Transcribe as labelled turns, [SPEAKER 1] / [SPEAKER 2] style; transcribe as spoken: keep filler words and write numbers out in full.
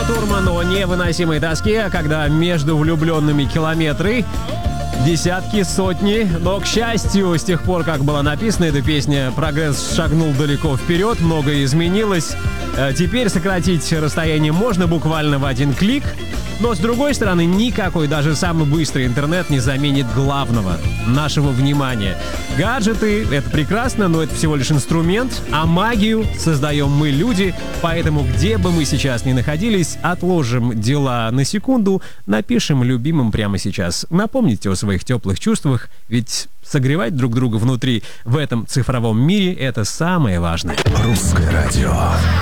[SPEAKER 1] штурман о невыносимой тоске, когда между влюбленными километры, десятки, сотни. Но, к счастью, с тех пор, как была написана эта песня, прогресс шагнул далеко вперед, многое изменилось. Теперь сократить расстояние можно буквально в один клик. Но, с другой стороны, никакой, даже самый быстрый интернет не заменит главного — нашего внимания. Гаджеты — это прекрасно, но это всего лишь инструмент, а магию создаем мы, люди. Поэтому, где бы мы сейчас ни находились, отложим дела на секунду, напишем любимым прямо сейчас. Напомните о своих теплых чувствах, ведь согревать друг друга внутри в этом цифровом мире — это самое важное.
[SPEAKER 2] Русское радио.